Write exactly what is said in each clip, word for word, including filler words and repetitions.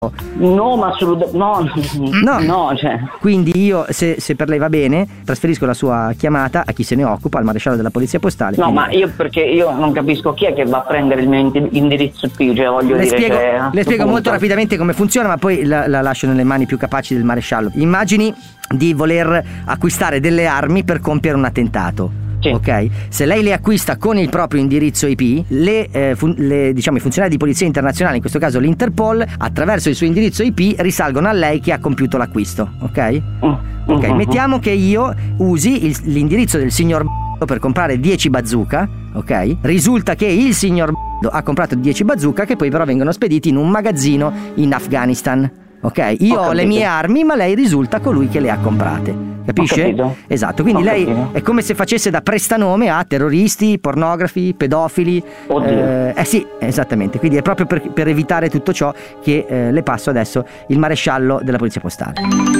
No, ma assolutamente no, no, no, cioè. Quindi io, se, se per lei va bene, trasferisco la sua chiamata a chi se ne occupa, al maresciallo della polizia postale. No, ma io perché io non capisco chi è che va a prendere il mio indirizzo I P, cioè voglio le dire. Spiego, cioè, le spiego punto. molto rapidamente come funziona, ma poi la, la lascio nelle mani più capaci del maresciallo. Immagini di voler acquistare delle armi per compiere un attentato. Sì. Ok, se lei le acquista con il proprio indirizzo I P, le, eh, fun- le, diciamo, i funzionari di polizia internazionale, in questo caso l'Interpol, attraverso il suo indirizzo I P risalgono a lei che ha compiuto l'acquisto. Ok? Mm. Ok, Mm-hmm. mettiamo che io usi il, l'indirizzo del signor B- per comprare dieci bazooka. Ok? Risulta che il signor B- ha comprato dieci bazooka che poi però vengono spediti in un magazzino in Afghanistan. Ok, io ho, ho le mie armi, ma lei risulta colui che le ha comprate. Capisce? Esatto, quindi ho lei capito. È come se facesse da prestanome a terroristi, pornografi, pedofili. Eh, eh sì, esattamente. Quindi è proprio per, per evitare tutto ciò che eh, le passo adesso il maresciallo della polizia postale.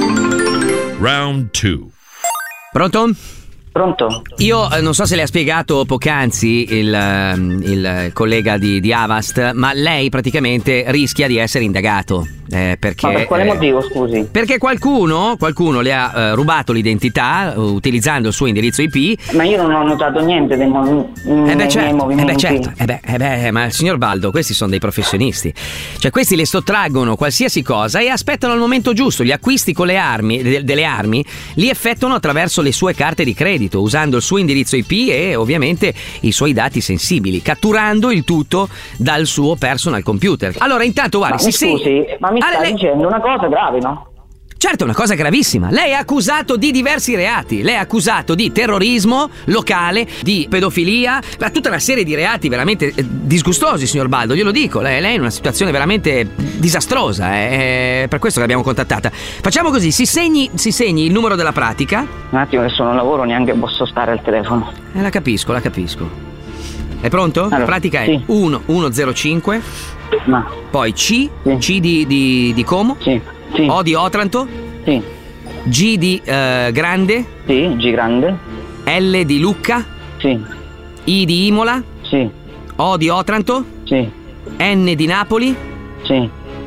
Round two. Pronto? Pronto? Io eh, non so se le ha spiegato poc'anzi il, il collega di, di Avast, ma lei praticamente rischia di essere indagato. Eh, perché, ma per quale eh, motivo, scusi? Perché qualcuno, qualcuno le ha eh, rubato l'identità uh, utilizzando il suo indirizzo I P. Ma io non ho notato niente dei, mov- eh beh, certo, miei movimenti. Eh beh, certo, eh beh, eh beh, ma signor Baldo, questi sono dei professionisti. Cioè, questi le sottraggono qualsiasi cosa e aspettano il momento giusto. Gli acquisti con le armi, de- delle armi, li effettuano attraverso le sue carte di credito, usando il suo indirizzo I P e ovviamente i suoi dati sensibili, catturando il tutto dal suo personal computer. Allora, intanto, guardi, ma si mi scusi, sente... ma mi Ah, sta lei... dicendo una cosa grave, no? Certo, è una cosa gravissima. Lei è accusato di diversi reati. Lei è accusato di terrorismo locale, di pedofilia, ma tutta una serie di reati veramente eh, disgustosi, signor Baldo, glielo dico. Lei, lei è in una situazione veramente disastrosa, eh. È per questo che l'abbiamo contattata. Facciamo così, si segni, si segni il numero della pratica. Un attimo che sono al lavoro, neanche posso stare al telefono. Eh, la capisco, la capisco. È pronto? Allora, la pratica è sì. uno uno zero cinque. Ma. Poi C, sì. C di, di, di Como. Sì. Sì. O di Otranto. Sì. G di eh, Grande. Sì, G grande. L di Lucca. Sì. I di Imola. Sì. O di Otranto. Sì. N di Napoli. Sì.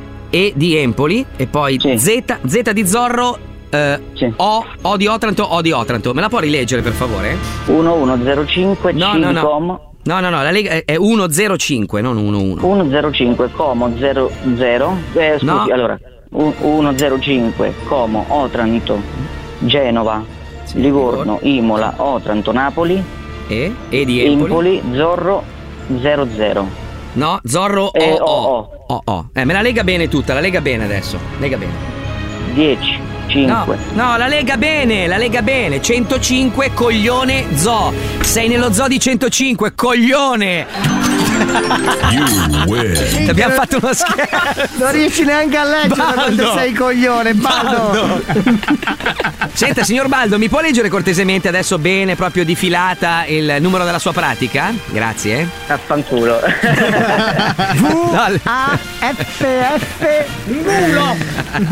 E di Empoli. E poi sì. Z, Z di Zorro. Eh, sì. O, O di Otranto, O di Otranto. Me la può rileggere per favore? uno uno zero cinque. No, C no, di no. Como. No, no, no, la Lega è uno zero cinque, non uno uno. uno zero cinque, Como zero zero. Eh, scusi, no. allora. uno zero cinque, Como, Otranto, Genova, sì, Livorno, Imola, Otranto, Napoli. E? E di Empoli. Empoli, Zorro zero zero. No, Zorro O eh, O. O. O, O. Eh, me la lega bene tutta, la lega bene adesso. Lega bene. dieci, cinque. No, no, la lega bene, la lega bene. centocinque, coglione, zoo. Sei nello zoo di centocinque, coglione. You win. Abbiamo fatto uno scherzo. Non riesci neanche a leggere quando sei coglione, Baldo. Baldo. Senta, signor Baldo, mi può leggere cortesemente adesso bene, proprio di filata, il numero della sua pratica? Grazie. Affanculo. V A F F Mulo.